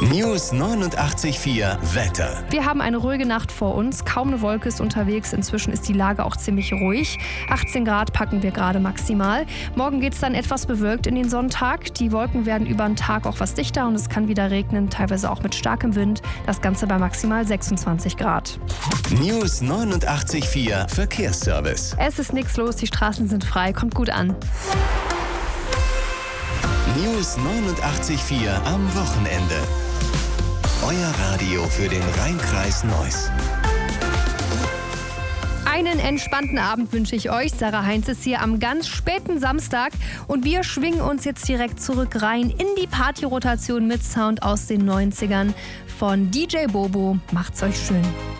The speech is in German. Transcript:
News 89,4 Wetter. Wir haben eine ruhige Nacht vor uns. Kaum eine Wolke ist unterwegs. Inzwischen ist die Lage auch ziemlich ruhig. 18 Grad packen wir gerade maximal. Morgen geht es dann etwas bewölkt in den Sonntag. Die Wolken werden über den Tag auch was dichter und es kann wieder regnen, teilweise auch mit starkem Wind. Das Ganze bei maximal 26 Grad. News 89,4 Verkehrsservice. Es ist nichts los, die Straßen sind frei. Kommt gut an. News 89,4 am Wochenende. Euer Radio für den Rhein-Kreis Neuss. Einen entspannten Abend wünsche ich euch. Sarah Heinz ist hier am ganz späten Samstag und wir schwingen uns jetzt direkt zurück rein in die Partyrotation mit Sound aus den 90ern von DJ Bobo. Macht's euch schön.